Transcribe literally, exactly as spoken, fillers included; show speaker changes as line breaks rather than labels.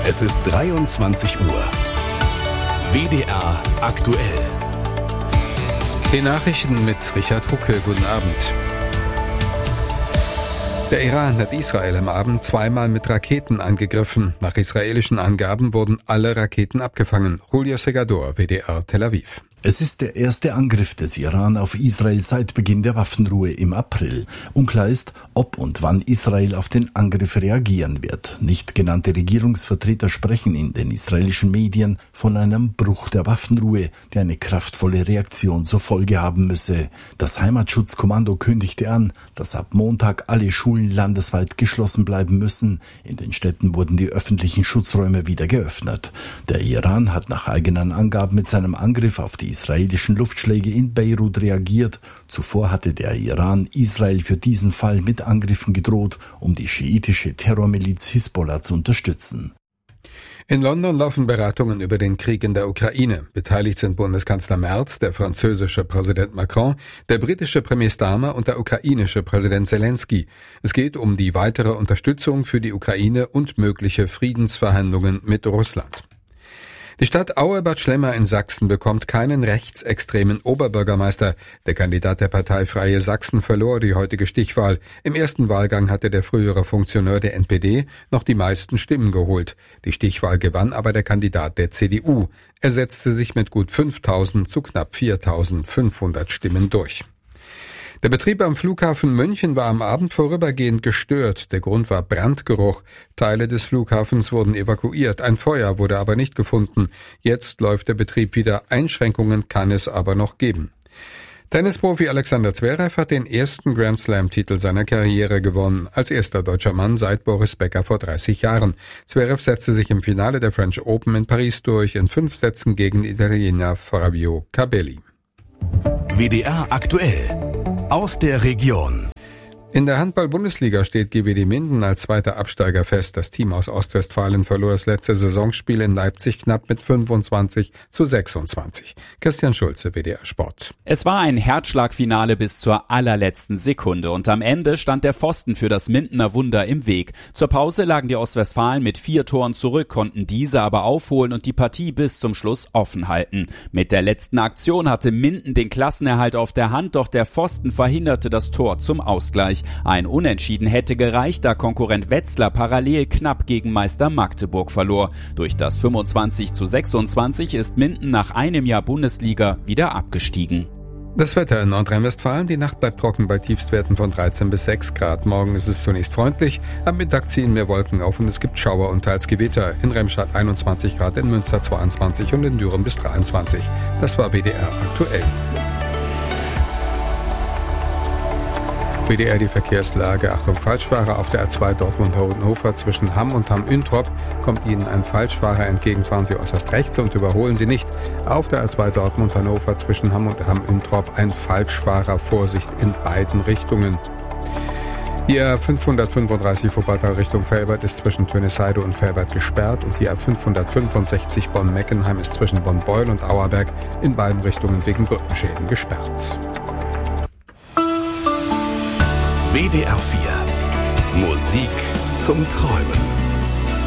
Es ist dreiundzwanzig Uhr. W D R aktuell.
Die Nachrichten mit Richard Hucke. Guten Abend. Der Iran hat Israel am Abend zweimal mit Raketen angegriffen. Nach israelischen Angaben wurden alle Raketen abgefangen. Julio Segador, W D R Tel Aviv.
Es ist der erste Angriff des Iran auf Israel seit Beginn der Waffenruhe im April. Unklar ist, ob und wann Israel auf den Angriff reagieren wird. Nicht genannte Regierungsvertreter sprechen in den israelischen Medien von einem Bruch der Waffenruhe, der eine kraftvolle Reaktion zur Folge haben müsse. Das Heimatschutzkommando kündigte an, dass ab Montag alle Schulen landesweit geschlossen bleiben müssen. In den Städten wurden die öffentlichen Schutzräume wieder geöffnet. Der Iran hat nach eigenen Angaben mit seinem Angriff auf die israelischen Luftschläge in Beirut reagiert. Zuvor hatte der Iran Israel für diesen Fall mit Angriffen gedroht, um die schiitische Terrormiliz Hisbollah zu unterstützen.
In London laufen Beratungen über den Krieg in der Ukraine. Beteiligt sind Bundeskanzler Merz, der französische Präsident Macron, der britische Premier Starmer und der ukrainische Präsident Zelensky. Es geht um die weitere Unterstützung für die Ukraine und mögliche Friedensverhandlungen mit Russland. Die Stadt Auerbad Schlemmer in Sachsen bekommt keinen rechtsextremen Oberbürgermeister. Der Kandidat der Partei Freie Sachsen verlor die heutige Stichwahl. Im ersten Wahlgang hatte der frühere Funktionär der N P D noch die meisten Stimmen geholt. Die Stichwahl gewann aber der Kandidat der C D U. Er setzte sich mit gut fünftausend zu knapp viertausendfünfhundert Stimmen durch. Der Betrieb am Flughafen München war am Abend vorübergehend gestört. Der Grund war Brandgeruch. Teile des Flughafens wurden evakuiert. Ein Feuer wurde aber nicht gefunden. Jetzt läuft der Betrieb wieder. Einschränkungen kann es aber noch geben. Tennisprofi Alexander Zverev hat den ersten Grand Slam-Titel seiner Karriere gewonnen. Als erster deutscher Mann seit Boris Becker vor dreißig Jahren. Zverev setzte sich im Finale der French Open in Paris durch, in fünf Sätzen gegen Italiener Fabio Cabelli.
W D R aktuell. Aus der Region.
In der Handball-Bundesliga steht G W D Minden als zweiter Absteiger fest. Das Team aus Ostwestfalen verlor das letzte Saisonspiel in Leipzig knapp mit fünfundzwanzig zu sechsundzwanzig. Christian Schulze, W D R Sport.
Es war ein Herzschlagfinale bis zur allerletzten Sekunde und am Ende stand der Pfosten für das Mindener Wunder im Weg. Zur Pause lagen die Ostwestfalen mit vier Toren zurück, konnten diese aber aufholen und die Partie bis zum Schluss offen halten. Mit der letzten Aktion hatte Minden den Klassenerhalt auf der Hand, doch der Pfosten verhinderte das Tor zum Ausgleich. Ein Unentschieden hätte gereicht, da Konkurrent Wetzlar parallel knapp gegen Meister Magdeburg verlor. Durch das fünfundzwanzig zu sechsundzwanzig ist Minden nach einem Jahr Bundesliga wieder abgestiegen.
Das Wetter in Nordrhein-Westfalen. Die Nacht bleibt trocken bei Tiefstwerten von dreizehn bis sechs Grad. Morgen ist es zunächst freundlich. Am Mittag ziehen mehr Wolken auf und es gibt Schauer und teils Gewitter. In Remscheid einundzwanzig Grad, in Münster zweiundzwanzig und in Düren bis dreiundzwanzig. Das war W D R aktuell. W D R die Verkehrslage. Achtung, Falschfahrer auf der A zwei Dortmund-Hohenhofer zwischen Hamm und Hamm-Üntrop. Kommt Ihnen ein Falschfahrer entgegen, fahren Sie äußerst rechts und überholen Sie nicht. Auf der A zwei Dortmund-Hannover zwischen Hamm und Hamm-Üntrop ein Falschfahrer. Vorsicht in beiden Richtungen. Die A fünfhundertfünfunddreißig Wuppertal Richtung Velbert ist zwischen Tönisheide und Velbert gesperrt und die A fünfhundertfünfundsechzig Bonn-Meckenheim ist zwischen Bonn-Beul und Auerberg in beiden Richtungen wegen Brückenschäden gesperrt.
W D R vier. Musik zum Träumen.